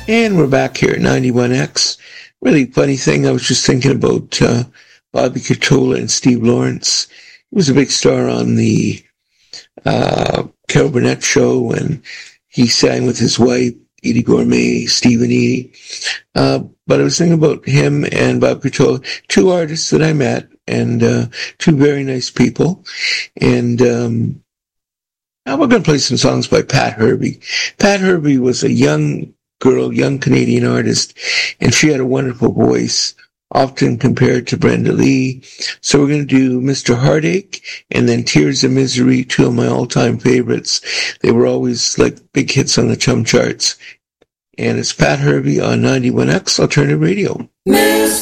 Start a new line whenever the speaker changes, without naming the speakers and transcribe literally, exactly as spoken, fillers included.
And we're back here at ninety-one X. Really funny thing, I was just thinking about uh, Bobby Catola and Steve Lawrence. He was a big star on the uh, Carol Burnett show, and he sang with his wife, Edie Gourmet, Steve and Edie. Uh, but I was thinking about him and Bob Catola, two artists that I met, and uh, two very nice people. And um, now we're going to play some songs by Pat Herbie. Pat Herbie was a young girl, young Canadian artist, and she had a wonderful voice, often compared to Brenda Lee. So we're going to do Mister Heartache and then Tears of Misery, two of my all-time favorites. They were always like big hits on the Chum charts. And it's Pat Herbie on ninety-one X Alternative Radio.
Mister